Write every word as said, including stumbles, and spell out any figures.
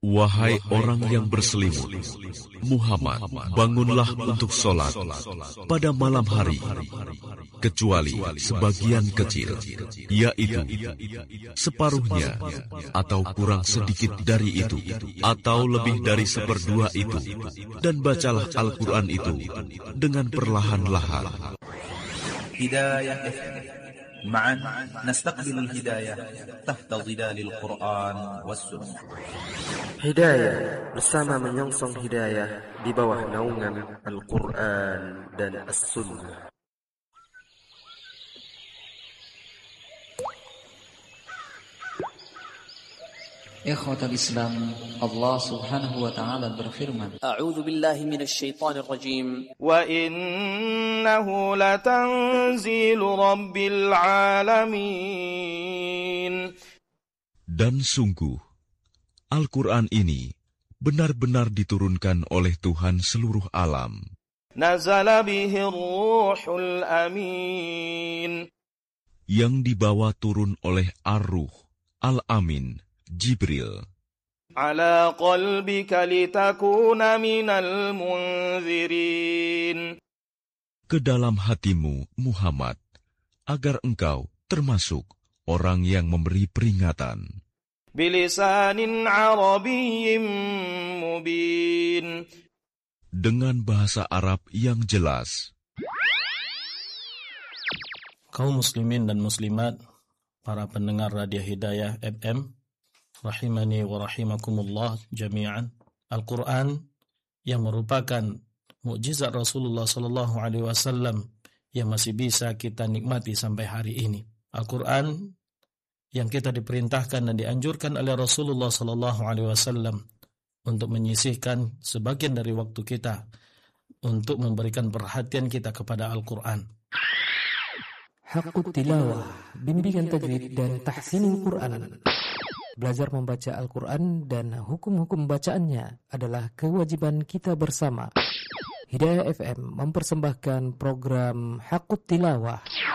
Wahai orang yang berselimut, Muhammad, bangunlah untuk sholat pada malam hari, kecuali sebagian kecil, yaitu separuhnya atau kurang sedikit dari itu, atau lebih dari seperdua itu, dan bacalah Al-Quran itu dengan perlahan-lahan. Hidayah معا نستقبل الهداية تحت ظلال القرآن والسنة. Hidayah bersama menyongsong hidayah di bawah naungan Al-Quran dan As-Sunnah. Ikhwatal Islam, Allah Subhanahu wa taala berfirman, A'udzu billahi minasy syaithanir rajim. Wa innahu latanzilu rabbil alamin. Dan sungguh Al-Quran ini benar-benar diturunkan oleh Tuhan seluruh alam. Nazala bihi ruhul amin. Yang dibawa turun oleh Ar-Ruh Al-Amin, Jibril. Ala qalbika litakuna minal munzirin. Ke dalam hatimu, Muhammad, agar engkau termasuk orang yang memberi peringatan. Bilisanin Arabiyyin mubin. Dengan bahasa Arab yang jelas. Kaum muslimin dan muslimat, para pendengar Radio Hidayah F M, rahimani wa rahimakumullah jami'an. Al-Quran yang merupakan mukjizat Rasulullah sallallahu alaihi wasallam yang masih bisa kita nikmati sampai hari ini. Al-Quran yang kita diperintahkan dan dianjurkan oleh Rasulullah sallallahu alaihi wasallam untuk menyisihkan sebagian dari waktu kita untuk memberikan perhatian kita kepada Al-Quran. Haqqut tilawah, bimbingan tajwid dan tahsinul Quran. Belajar membaca Al-Quran dan hukum-hukum bacaannya adalah kewajiban kita bersama. Hidayah F M mempersembahkan program Haqqut Tilawah.